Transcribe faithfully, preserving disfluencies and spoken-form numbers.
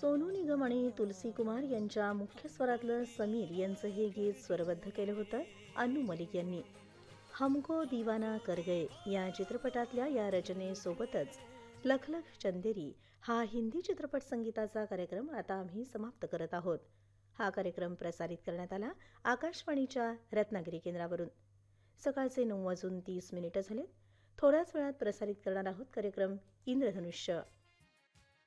सोनू निगम आणि तुलसी कुमार यांच्या मुख्य स्वरातलं समीर यांचं हे गीत स्वरबद्ध केलं होतं अन्नू मलिक यांनी. हमको दीवाना कर गए या चित्रपटातल्या या रचनेसोबतच लख लख चंदेरी हा हिंदी चित्रपट संगीताचा कार्यक्रम आता आम्ही समाप्त करत आहोत. हा कार्यक्रम प्रसारित करण्यात आला आकाशवाणीच्या रत्नागिरी केंद्रावरून. सकाळचे नऊ वाजून तीस मिनिटं झालेत. थोड्याच वेळात प्रसारित करणार आहोत कार्यक्रम इंद्रधनुष्य.